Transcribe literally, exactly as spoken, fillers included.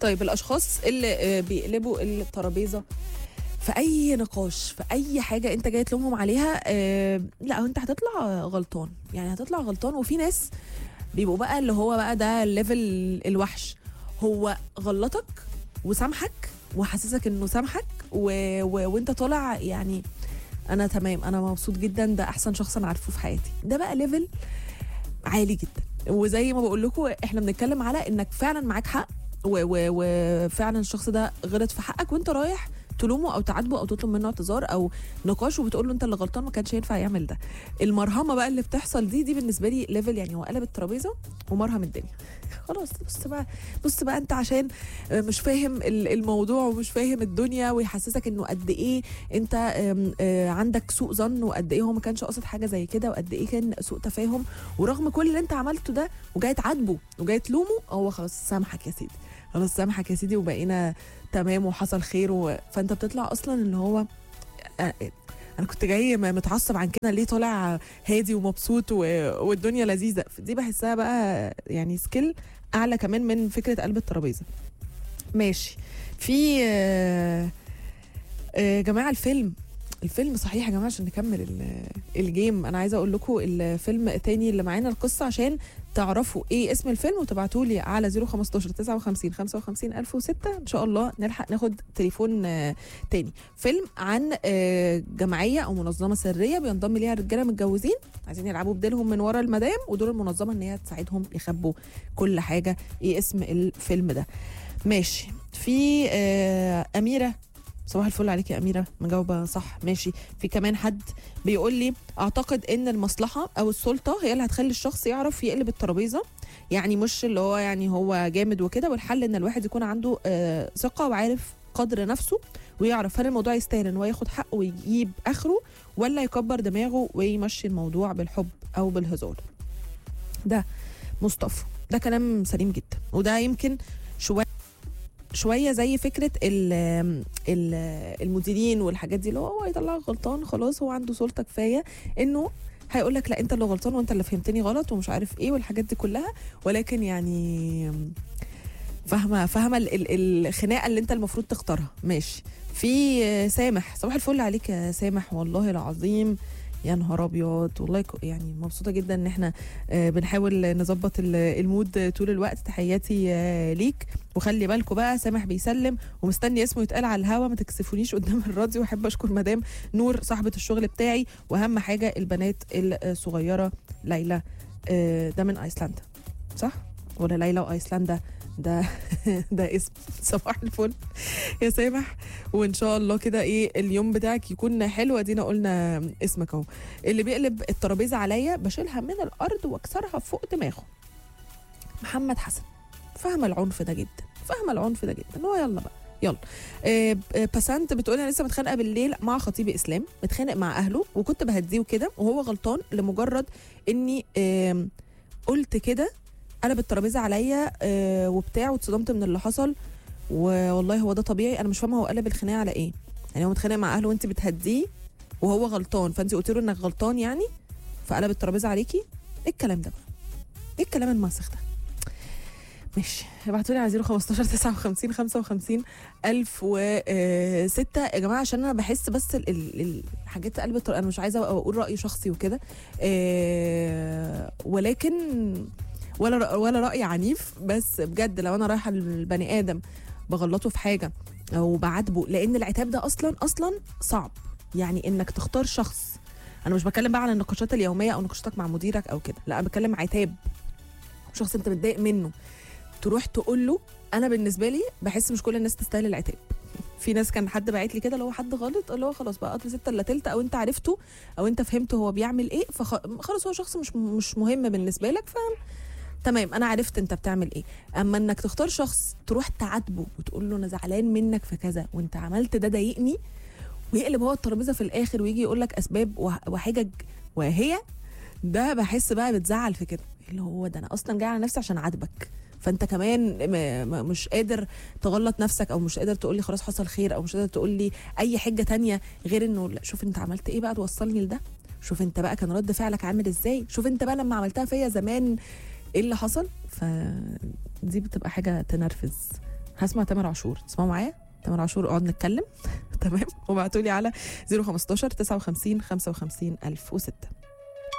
طيب الاشخاص اللي آه، بيقلبوا الترابيزه في اي نقاش، في اي حاجه انت جاي تلومهم عليها، آه لا انت هتطلع غلطان، يعني هتطلع غلطان. وفي ناس بيبقوا بقى اللي هو بقى ده الليفل الوحش، هو غلطك وسامحك وحسسك انه سامحك و... و... وانت طالع يعني انا تمام، انا مبسوط جدا، ده احسن شخص انا عارفه في حياتي. ده بقى ليفل عالي جدا. وزي ما بقول لكم احنا بنتكلم على انك فعلا معاك حق، و- و- وفعلا الشخص ده غلط في حقك، وانت رايح تلومه او تعاتبه او تطلب منه اعتذار او نقاش وبتقول له انت اللي غلطان، ما كانش ينفع يعمل ده. المرهمه بقى اللي بتحصل دي دي بالنسبه لي ليفل، يعني هو قلب الترابيزه ومرهم الدنيا. خلاص بص بقى، بص بقى انت عشان مش فاهم ال- الموضوع ومش فاهم الدنيا، ويحسسك انه قد ايه انت آم، آه، عندك سوء ظن، وقد ايه هو ما كانش قاصد حاجه زي كده، وقد ايه كان سوء تفاهم، ورغم كل اللي انت عملته ده وجاي تعاتبه وجاي تلومه، هو خلاص سامحك يا سيدي، خلاص سامحك يا سيدي وبقينا تمام وحصل خير. و... فانت بتطلع اصلا اللي هو آه، انا كنت جاي م- متعصب عن كده، ليه طالع هادي ومبسوط و... والدنيا لذيذه. دي بحسها بقى يعني سكيل اعلى كمان من فكره قلب الترابيزه. ماشي. في آه، آه، جماعه الفيلم، الفيلم صحيح يا جماعه عشان نكمل ال- الجيم، انا عايزه اقول لكم الفيلم تاني اللي معانا القصه عشان تعرفوا ايه اسم الفيلم وتبعتوا لي على صفر خمستاشر تسعة وخمسين خمسة وخمسين ألف وستة، ان شاء الله نلحق ناخد تليفون آه، تاني. فيلم عن آه، جمعيه او منظمه سريه بينضم ليها رجاله متجوزين عايزين يلعبوا بديلهم من ورا المدام، ودور المنظمه ان هي تساعدهم يخبوا كل حاجه. ايه اسم الفيلم ده؟ ماشي. في آه، اميره، صباح الفل عليك يا أميرة، مجاوبة صح. ماشي. في كمان حد بيقول لي أعتقد إن المصلحة أو السلطة هي اللي هتخلي الشخص يعرف يقلب الترابيزة، يعني مش اللي هو يعني هو جامد وكده، والحل إن الواحد يكون عنده آه ثقة وعارف قدر نفسه، ويعرف هل الموضوع يستاهل إن هو ياخد حقه ويجيب آخره، ولا يكبر دماغه ويمشي الموضوع بالحب أو بالهزار. ده مصطفى، ده كلام سليم جدا، وده يمكن شوية شويه زي فكره ال ال المديرين والحاجات دي، اللي هو هو هيطلعك غلطان خلاص، هو عنده سلطه كفايه انه هيقول لك لا انت اللي غلطان وانت اللي فهمتني غلط ومش عارف ايه والحاجات دي كلها. ولكن يعني فاهمه فاهمه ال- ال- الخناقه اللي انت المفروض تختارها. ماشي. في سامح، صباح الفل عليك يا سامح، والله العظيم يا نهار ابيض، والله ك- يعني مبسوطه جدا ان احنا آه، بنحاول نظبط ال- المود طول الوقت. تحياتي آه، ليك. وخلي بالكم بقى سامح بيسلم ومستني اسمه يتقال على الهوا، ما تكسفونيش قدام الراديو. واحب اشكر مدام نور صاحبه الشغل بتاعي، واهم حاجه البنات الصغيره ليلى، آه، ده من ايسلندا صح ولا ليلى وايسلندا؟ ده ده اسم. صباح الفل يا سامح، وان شاء الله كده ايه اليوم بتاعك يكون حلو. ادينا قلنا اسمك اهو. اللي بيقلب الترابيزه عليا بشيلها من الارض واكسرها فوق دماغه. محمد حسن، فاهمه العنف ده جدا، فاهمه العنف ده جدا. هو يلا بقى يلا. آه آه، باسنت بتقول انا لسه متخانقه بالليل مع خطيبي اسلام، متخانق مع اهله وكنت بهديه كده وهو غلطان لمجرد اني آه قلت كده، قلب الترابيزه عليا آه وبتاع، واتصدمت من اللي حصل. والله هو ده طبيعي، انا مش فاهمه هو قلب الخناقه على ايه. يعني هو متخانق مع اهله وانت بتهديه وهو غلطان، فانت قلت له انك غلطان يعني فقلب الترابيزه عليكي؟ ايه الكلام ده بقى؟ ايه الكلام الماسخ ده؟ ماشي. ابعتوا لي على صفر خمستاشر تسعة وخمسين خمسة وخمسين ألف وستة يا جماعه، عشان انا بحس بس ال- ال- الحاجات قلب التر... انا مش عايزه اقول راي شخصي وكده، آه، ولكن ولا رأ- ولا راي عنيف، بس بجد لو انا رايحه للبني ادم بغلطه في حاجه او بعاتبه، لان العتاب ده اصلا اصلا صعب. يعني انك تختار شخص، انا مش بتكلم بقى عن النقاشات اليوميه او نقاشاتك مع مديرك او كده، لا انا بتكلم عتاب شخص انت متضايق منه، تروح تقول له. انا بالنسبه لي بحس مش كل الناس تستاهل العتاب. في ناس كان حد باعت لي كده اللي هو حد غلط اللي هو خلاص بقى قطر ستة الا تلته، او انت عرفته او انت فهمته هو بيعمل ايه، فخلاص هو شخص مش مش مهم بالنسبه لك، فاهم؟ تمام انا عرفت انت بتعمل ايه. اما انك تختار شخص تروح تعاتبه وتقول له انا زعلان منك في كذا وانت عملت ده ضايقني، ويقلب هو الترابيزه في الاخر ويجي يقول لك اسباب وح- وحجج وهي، ده بحس بقى بتزعل في كده، اللي هو ده انا اصلا جاي على نفسي عشان عاتبك، فانت كمان م- م- مش قادر تغلط نفسك، او مش قادر تقول لي خلاص حصل خير، او مش قادر تقول لي اي حجه تانية غير انه لا شوف انت عملت ايه بقى توصلني لده، شوف انت بقى كان رد فعلك عامل ازاي، شوف انت بقى لما عملتها فيا زمان ايه اللي حصل. فدي بتبقى حاجه تنرفز هسمع تامر عاشور، تسمعوا معايا تامر عاشور، اقعد نتكلم تمام. وابعتوا لي على صفر خمستاشر تسعة وخمسين خمسة وخمسين ألف وستة.